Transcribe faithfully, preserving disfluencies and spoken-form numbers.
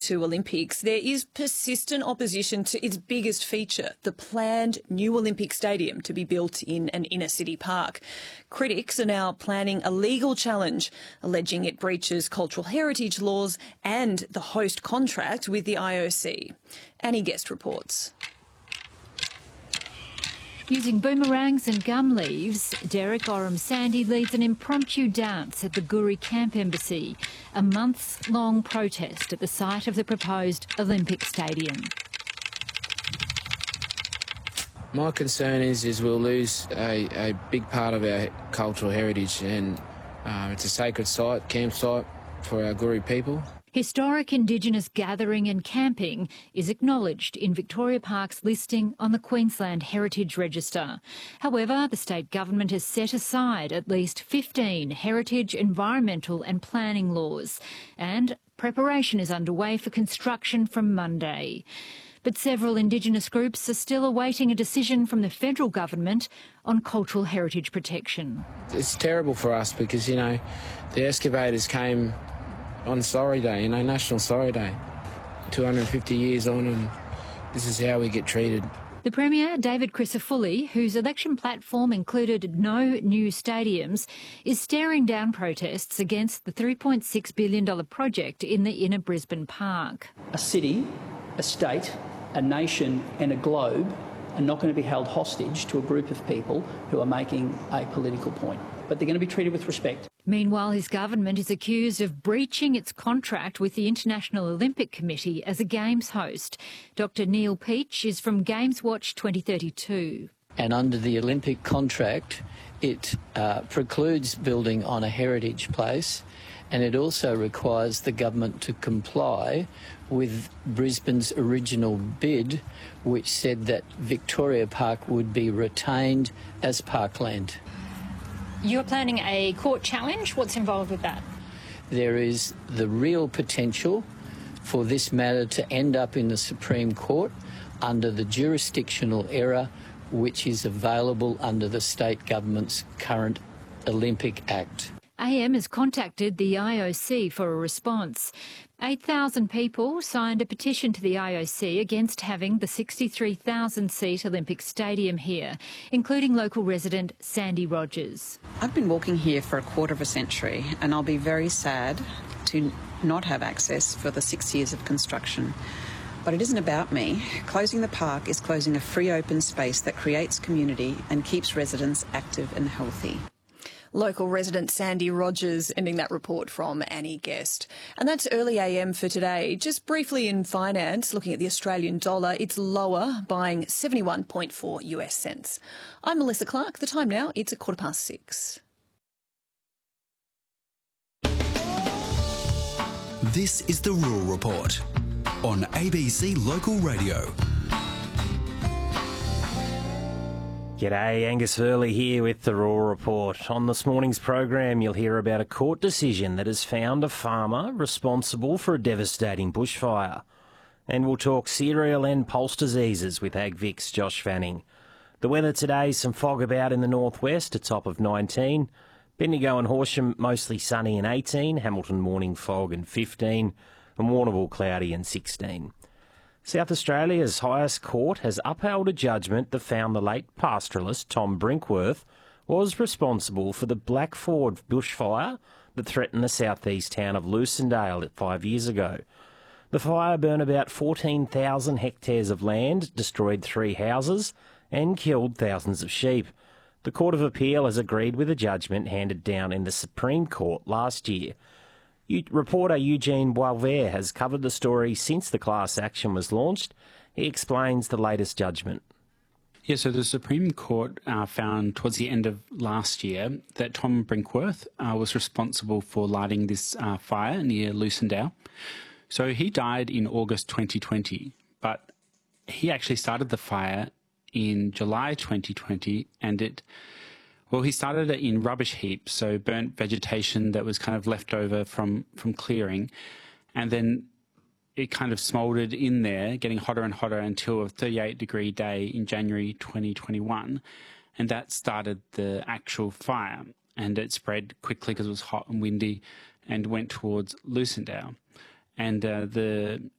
twenty-two Olympics, there is persistent opposition to its biggest feature, the planned new Olympic Stadium to be built in an inner-city park. Critics are now planning a legal challenge, alleging it breaches cultural heritage laws and the host contract with the I O C. Annie Guest reports. Using boomerangs and gum leaves, Derek Oram Sandy leads an impromptu dance at the Guri Camp Embassy, a months-long protest at the site of the proposed Olympic Stadium. My concern is, is we'll lose a, a big part of our cultural heritage, and um, it's a sacred site, campsite for our Guri people. Historic Indigenous gathering and camping is acknowledged in Victoria Park's listing on the Queensland Heritage Register. However, the state government has set aside at least fifteen heritage, environmental and planning laws, and preparation is underway for construction from Monday. But several Indigenous groups are still awaiting a decision from the federal government on cultural heritage protection. It's terrible for us because, you know, the excavators came on Sorry Day, you know, National Sorry Day, two hundred fifty years on, and this is how we get treated. The Premier, David Crisafulli, whose election platform included no new stadiums, is staring down protests against the three point six billion dollars project in the inner Brisbane Park. A city, a state, a nation and a globe are not going to be held hostage to a group of people who are making a political point, but they're going to be treated with respect. Meanwhile, his government is accused of breaching its contract with the International Olympic Committee as a Games host. Doctor Neil Peach is from Games Watch twenty thirty-two. And under the Olympic contract, it uh, precludes building on a heritage place, and it also requires the government to comply with Brisbane's original bid, which said that Victoria Park would be retained as parkland. You're planning a court challenge? What's involved with that? There is the real potential for this matter to end up in the Supreme Court under the jurisdictional error which is available under the state government's current Olympic Act. A M has contacted the I O C for a response. eight thousand people signed a petition to the I O C against having the sixty-three thousand seat Olympic Stadium here, including local resident Sandy Rogers. I've been walking here for a quarter of a century, and I'll be very sad to not have access for the six years of construction. But it isn't about me. Closing the park is closing a free open space that creates community and keeps residents active and healthy. Local resident Sandy Rogers ending that report from Annie Guest. And that's early A M for today. Just briefly in finance, looking at the Australian dollar, it's lower, buying seventy-one point four US cents. I'm Melissa Clark. The time now, it's a quarter past six. This is the Rural Report on A B C Local Radio. G'day, Angus Hurley here with the Raw Report. On this morning's program, you'll hear about a court decision that has found a farmer responsible for a devastating bushfire. And we'll talk cereal and pulse diseases with AgVic's Josh Fanning. The weather today, some fog about in the northwest, a top of nineteen. Bendigo and Horsham, mostly sunny and eighteen. Hamilton, morning fog and fifteen. And Warrnambool, cloudy and sixteen. South Australia's highest court has upheld a judgment that found the late pastoralist Tom Brinkworth was responsible for the Blackford bushfire that threatened the southeast town of Lucindale five years ago. The fire burned about fourteen thousand hectares of land, destroyed three houses and killed thousands of sheep. The Court of Appeal has agreed with a judgment handed down in the Supreme Court last year. U- reporter Eugene Boisvert has covered the story since the class action was launched. He explains the latest judgment. Yeah, so the Supreme Court uh, found towards the end of last year that Tom Brinkworth uh, was responsible for lighting this uh, fire near Lucindale. So he died in August twenty twenty, but he actually started the fire in July twenty twenty, and it Well, he started it in rubbish heaps, so burnt vegetation that was kind of left over from, from clearing. And then it kind of smouldered in there, getting hotter and hotter until a thirty-eight degree day in January twenty twenty-one. And that started the actual fire. And it spread quickly because it was hot and windy and went towards Lucindale. And uh, the